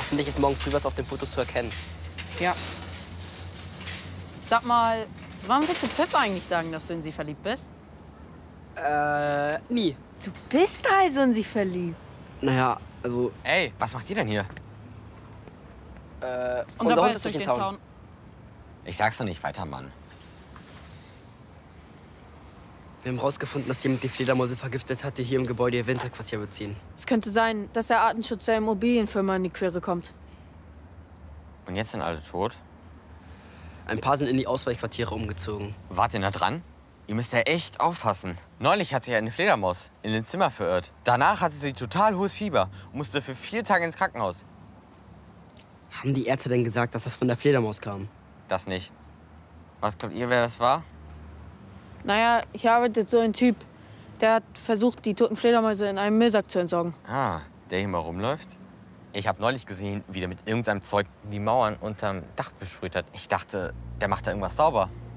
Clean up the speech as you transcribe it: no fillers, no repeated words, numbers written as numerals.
Hoffentlich ist morgen früh was auf den Fotos zu erkennen. Ja. Sag mal, wann willst du Pip eigentlich sagen, dass du in sie verliebt bist? Nie. Du bist also in sie verliebt. Naja, also, Ey, was macht ihr denn hier? Unser Ball ist durch den Zaun. Ich sag's doch nicht weiter, Mann. wir haben rausgefunden, dass jemand die Fledermäuse vergiftet hat, die hier im Gebäude ihr Winterquartier beziehen. Es könnte sein, dass der Artenschutz der Immobilienfirma in die Quere kommt. Und jetzt sind alle tot? Ein paar sind in die Ausweichquartiere umgezogen. Wart ihr da dran? Ihr müsst ja echt aufpassen. Neulich hat sich eine Fledermaus in den Zimmer verirrt. Danach hatte sie total hohes Fieber und musste für 4 Tage ins Krankenhaus. Haben die Ärzte denn gesagt, dass das von der Fledermaus kam? Das nicht. Was glaubt ihr, wer das war? Naja, hier arbeitet so ein Typ. Der hat versucht, die toten Fledermäuse in einem Müllsack zu entsorgen. Ah, der hier mal rumläuft? Ich habe neulich gesehen, wie der mit irgendeinem Zeug die Mauern unterm Dach besprüht hat. Ich dachte, der macht da irgendwas sauber.